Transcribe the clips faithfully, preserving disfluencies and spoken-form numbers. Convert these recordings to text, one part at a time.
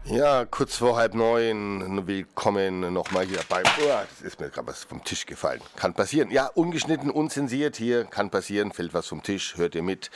Ja, kurz vor halb neun, willkommen nochmal hier beim... Oh, das ist mir gerade was vom Tisch gefallen. Kann passieren. Ja, ungeschnitten, unzensiert hier, kann passieren, fällt was vom Tisch, hört ihr mit.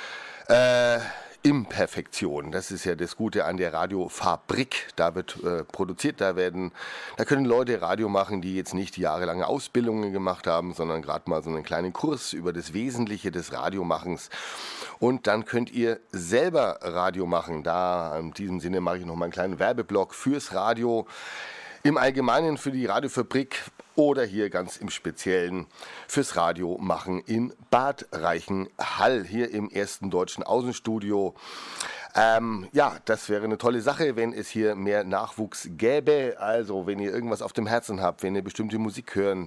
Äh, Imperfektion, das ist ja das Gute an der Radiofabrik. Da wird äh, produziert, da werden, da können Leute Radio machen, die jetzt nicht jahrelange Ausbildungen gemacht haben, sondern gerade mal so einen kleinen Kurs über das Wesentliche des Radiomachens. Und dann könnt ihr selber Radio machen. Da in diesem Sinne mache ich nochmal einen kleinen Werbeblock fürs Radio. Im Allgemeinen für die Radiofabrik oder hier ganz im Speziellen fürs Radio machen in Bad Reichenhall, hier im ersten deutschen Außenstudio. Ähm, ja, das wäre eine tolle Sache, wenn es hier mehr Nachwuchs gäbe. Also, wenn ihr irgendwas auf dem Herzen habt, wenn ihr bestimmte Musik hören,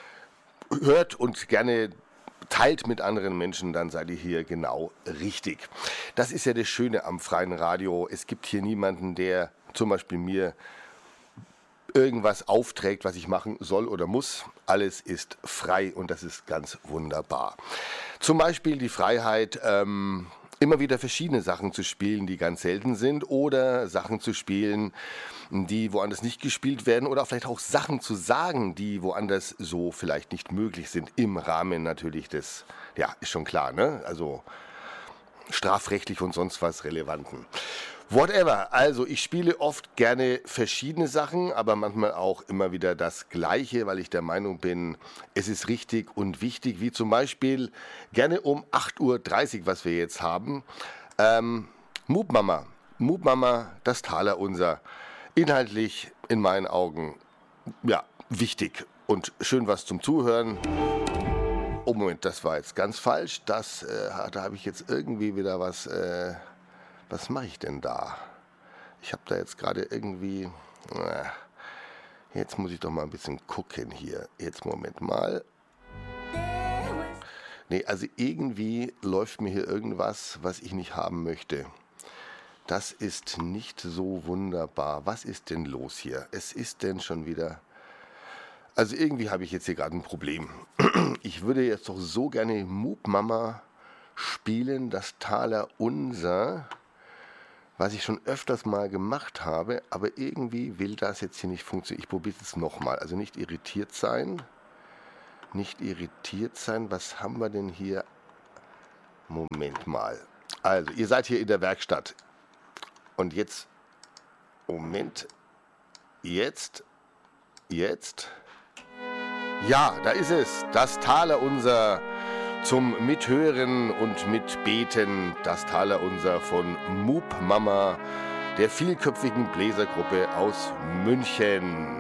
hört und gerne teilt mit anderen Menschen, dann seid ihr hier genau richtig. Das ist ja das Schöne am freien Radio. Es gibt hier niemanden, der zum Beispiel mir irgendwas aufträgt, was ich machen soll oder muss. Alles ist frei und das ist ganz wunderbar. Zum Beispiel die Freiheit, ähm, immer wieder verschiedene Sachen zu spielen, die ganz selten sind, oder Sachen zu spielen, die woanders nicht gespielt werden, oder vielleicht auch Sachen zu sagen, die woanders so vielleicht nicht möglich sind, im Rahmen natürlich des, ja, ist schon klar, ne? Also strafrechtlich und sonst was Relevanten. Whatever, also ich spiele oft gerne verschiedene Sachen, aber manchmal auch immer wieder das Gleiche, weil ich der Meinung bin, es ist richtig und wichtig, wie zum Beispiel gerne um acht Uhr dreißig, was wir jetzt haben, ähm, Moop Mama, Moop Mama, das Taler unser, inhaltlich in meinen Augen, ja, wichtig und schön was zum Zuhören. Oh Moment, das war jetzt ganz falsch, das, äh, da habe ich jetzt irgendwie wieder was... Äh, Was mache ich denn da? Ich habe da jetzt gerade irgendwie... Äh, jetzt muss ich doch mal ein bisschen gucken hier. Jetzt, Moment mal. Nee, also irgendwie läuft mir hier irgendwas, was ich nicht haben möchte. Das ist nicht so wunderbar. Was ist denn los hier? Es ist denn schon wieder... Also irgendwie habe ich jetzt hier gerade ein Problem. Ich würde jetzt doch so gerne Moop Mama spielen, das Taler Unser... was ich schon öfters mal gemacht habe, aber irgendwie will das jetzt hier nicht funktionieren. Ich probiere es nochmal. Also nicht irritiert sein. Nicht irritiert sein. Was haben wir denn hier? Moment mal. Also, ihr seid hier in der Werkstatt. Und jetzt, Moment. Jetzt, jetzt. Ja, da ist es. Das Taler Unser. Zum Mithören und Mitbeten, das Taler Unser von Moop Mama, der vielköpfigen Bläsergruppe aus München.